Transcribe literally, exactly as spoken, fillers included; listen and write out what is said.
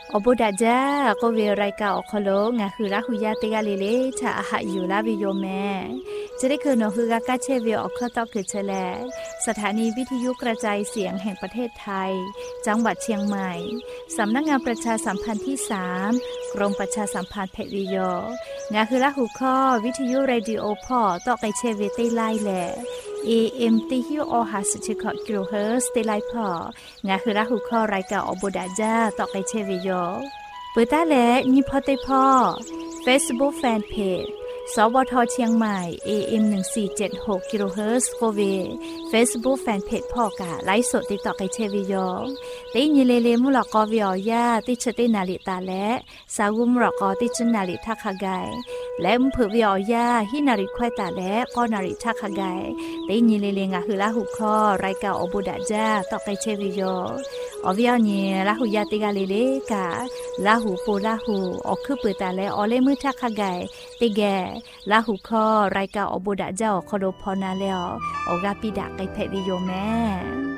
อบุดาจ้าก็เวรายกาออกคโลงาคือรักหุยาติกาเลเลชาอาหาอยู่ลาวิโยแม่จะได้คือนอคือกากาเชเวออกข้อต่อคือเชลสถานีวิทยุกระจายเสียงแห่งประเทศไทยจังหวัดเชียงใหม่สำนักงานประชาสัมพันธ์ที่สามกรมประชาสัมพันธ์เพชรวิโยงาคือรักหุข้อวิทยุเรดิโอพ่อต่อไกเชเวเตไลแหล่เอ เอ็ม ติฮิวอหัสชิคกิโลเฮิรตซ์เตไลพองาคือรักหุข้อรายการอบุดาจ้าต่อไกเชเวโยเปิดตาแหล่นี่พอเตพ่อ Facebook Fanpage สวทเชียงใหม่ เอ เอ็ม หนึ่งสี่เจ็ดหก กิโลเฮิรตซ์โคเว Facebook Fanpage พ่อกะไลฟ์สดติดต่อไกเชวิยองติญิเลเลมุลกอวิออยาติชตินาลิตาและสาวุมรกอติชนาลิทักขะไกและมเผวิออยาหินาริควายตาและก็นาริทักขะไกติญิเลเลงะคือละหุคอรายกาอบุดาจ้าต่อไกเชวิยออวิอญิละหุยาติกาเลเลกะละหุปูละหุออคือเปิดตาและออเลมือทักขะไกติแกลาหูคอรายการอบุดาเจ้าคอโดพอนาเลอออกาปิดาไกเพดิโยแม่